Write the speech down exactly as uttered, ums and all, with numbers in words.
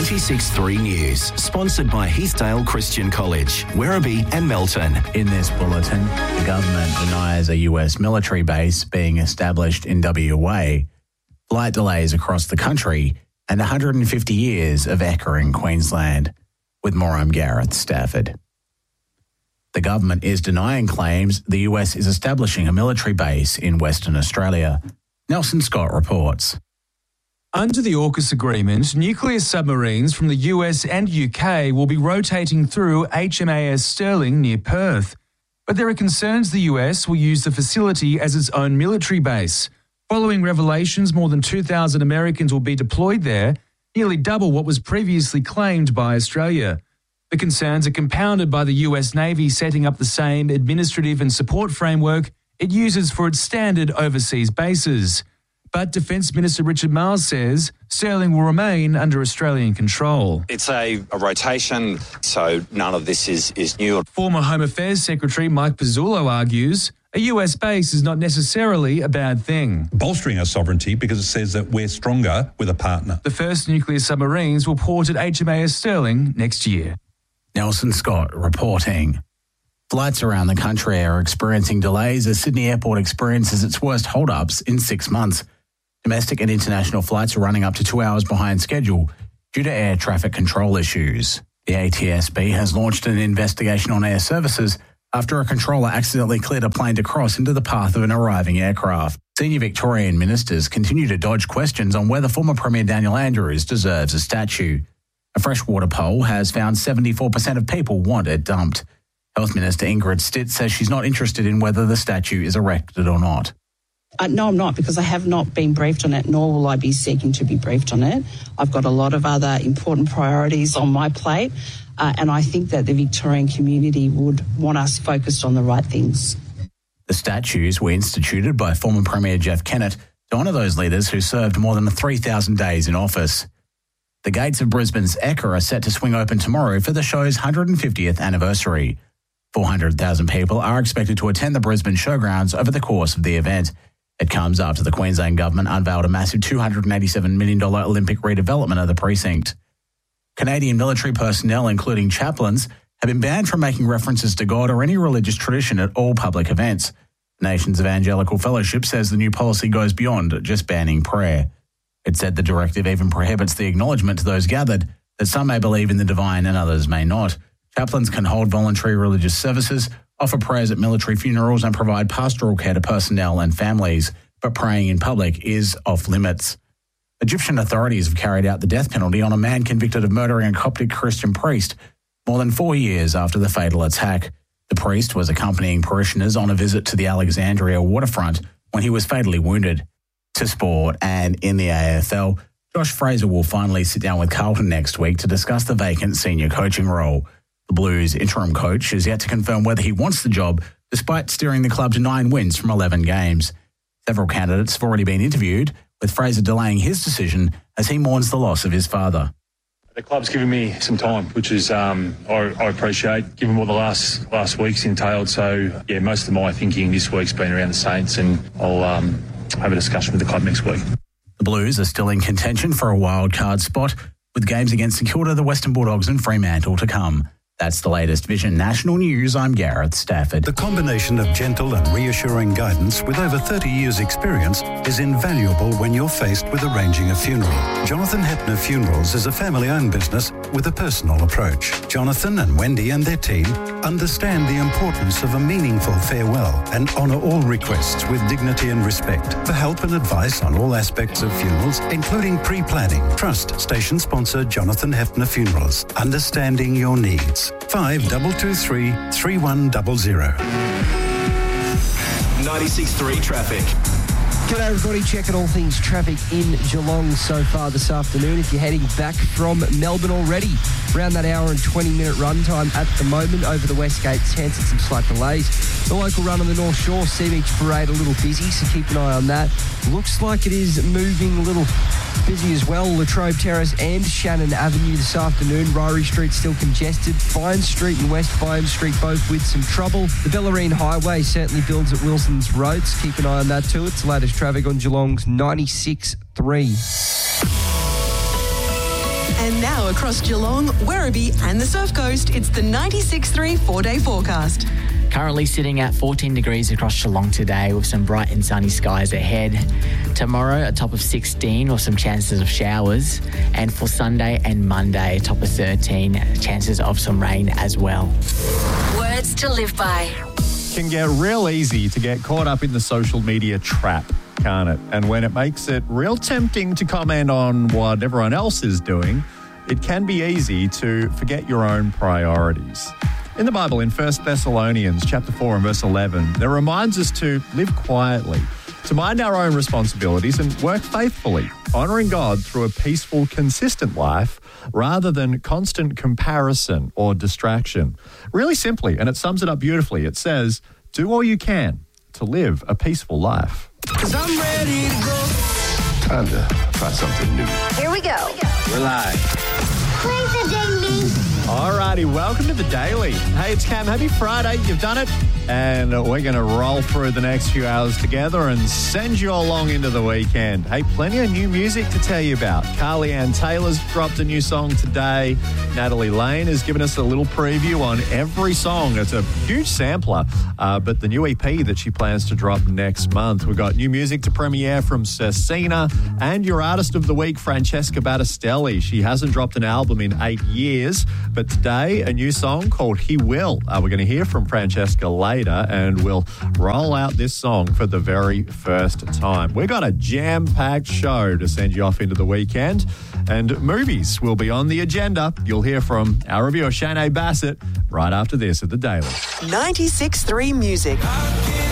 ninety-six point three News, sponsored by Heathdale Christian College, Werribee and Melton. In this bulletin, the government denies a U S military base being established in W A, flight delays across the country, and one hundred fifty years of Ekka in Queensland. With more, I'm Gareth Stafford. The government is denying claims the U S is establishing a military base in Western Australia. Nelson Scott reports. Under the AUKUS agreement, nuclear submarines from the U S and U K will be rotating through H M A S Sterling near Perth. But there are concerns the U S will use the facility as its own military base. Following revelations, more than two thousand Americans will be deployed there, nearly double what was previously claimed by Australia. The concerns are compounded by the U S Navy setting up the same administrative and support framework it uses for its standard overseas bases. But Defence Minister Richard Marles says Sterling will remain under Australian control. It's a, a rotation, so none of this is, is new. Former Home Affairs Secretary Mike Pizzullo argues a U S base is not necessarily a bad thing. Bolstering our sovereignty because it says that we're stronger with a partner. The first nuclear submarines will port at H M A S Sterling next year. Nelson Scott reporting. Flights around the country are experiencing delays as Sydney Airport experiences its worst hold-ups in six months. Domestic and international flights are running up to two hours behind schedule due to air traffic control issues. The A T S B has launched an investigation on air services after a controller accidentally cleared a plane to cross into the path of an arriving aircraft. Senior Victorian ministers continue to dodge questions on whether former Premier Daniel Andrews deserves a statue. A freshwater poll has found seventy-four percent of people want it dumped. Health Minister Ingrid Stitt says she's not interested in whether the statue is erected or not. Uh, no, I'm not, because I have not been briefed on it, nor will I be seeking to be briefed on it. I've got a lot of other important priorities on my plate, uh, and I think that the Victorian community would want us focused on the right things. The statues were instituted by former Premier Jeff Kennett to honour those leaders who served more than three thousand days in office. The gates of Brisbane's Ekka are set to swing open tomorrow for the show's one hundred fiftieth anniversary. four hundred thousand people are expected to attend the Brisbane Showgrounds over the course of the event. It comes after the Queensland government unveiled a massive two hundred eighty-seven million dollars Olympic redevelopment of the precinct. Canadian military personnel, including chaplains, have been banned from making references to God or any religious tradition at all public events. The nation's Evangelical Fellowship says the new policy goes beyond just banning prayer. It said the directive even prohibits the acknowledgement to those gathered that some may believe in the divine and others may not. Chaplains can hold voluntary religious services, offer prayers at military funerals and provide pastoral care to personnel and families, but praying in public is off limits. Egyptian authorities have carried out the death penalty on a man convicted of murdering a Coptic Christian priest more than four years after the fatal attack. The priest was accompanying parishioners on a visit to the Alexandria waterfront when he was fatally wounded. To sport, and in the A F L, Josh Fraser will finally sit down with Carlton next week to discuss the vacant senior coaching role. The Blues' interim coach is yet to confirm whether he wants the job, despite steering the club to nine wins from eleven games. Several candidates have already been interviewed, with Fraser delaying his decision as he mourns the loss of his father. The club's given me some time, which is um, I, I appreciate, given what the last last week's entailed. So, yeah, most of my thinking this week's been around the Saints, and I'll um, have a discussion with the club next week. The Blues are still in contention for a wild card spot, with games against St Kilda, the Western Bulldogs and Fremantle to come. That's the latest Vision National News. I'm Gareth Stafford. The combination of gentle and reassuring guidance with over thirty years' experience is invaluable when you're faced with arranging a funeral. Jonathan Hepner Funerals is a family-owned business with a personal approach. Jonathan and Wendy and their team understand the importance of a meaningful farewell and honour all requests with dignity and respect. For help and advice on all aspects of funerals, including pre-planning, trust station sponsor Jonathan Hepner Funerals. Understanding your needs. five two two three, three one zero zero. ninety-six point three traffic. G'day everybody, checking all things traffic in Geelong so far this afternoon. If you're heading back from Melbourne already, around that hour and twenty minute run time at the moment over the West Gate, chance of some slight delays. The local run on the North Shore, Sea Beach Parade, a little busy, so keep an eye on that. Looks like it is moving a little busy as well. Latrobe Terrace and Shannon Avenue this afternoon. Ryrie Street still congested. Vine Street and West Vine Street both with some trouble. The Bellarine Highway certainly builds at Wilson's Roads. Keep an eye on that too. It's the latest traffic on Geelong's ninety-six point three. And now across Geelong, Werribee and the Surf Coast, it's the ninety-six point three four-day forecast. Currently sitting at fourteen degrees across Geelong today with some bright and sunny skies ahead. Tomorrow, a top of sixteen or some chances of showers. And for Sunday and Monday, a top of thirteen, chances of some rain as well. Words to live by. Can get real easy to get caught up in the social media trap, can't it? And when it makes it real tempting to comment on what everyone else is doing, it can be easy to forget your own priorities. In the Bible, in First Thessalonians chapter four and verse eleven, it reminds us to live quietly, to mind our own responsibilities and work faithfully, honouring God through a peaceful, consistent life rather than constant comparison or distraction. Really simply, and it sums it up beautifully, it says, do all you can to live a peaceful life. 'Cause I'm ready to go. Time to try something new. Here we go. We're live. Play the daily. Alrighty, welcome to the Daily. Hey, it's Cam. Happy Friday. You've done it. And we're going to roll through the next few hours together and send you along into the weekend. Hey, plenty of new music to tell you about. Carly Ann Taylor's dropped a new song today. Natalie Lane has given us a little preview on every song. It's a huge sampler, uh, but the new E P that she plans to drop next month. We've got new music to premiere from Cersina and your artist of the week, Francesca Battistelli. She hasn't dropped an album in eight years, but today a new song called He Will. Uh, we're going to hear from Francesca later. And we'll roll out this song for the very first time. We've got a jam-packed show to send you off into the weekend, and movies will be on the agenda. You'll hear from our reviewer, Shanae Bassett, right after this at The Daily. ninety-six point three Music.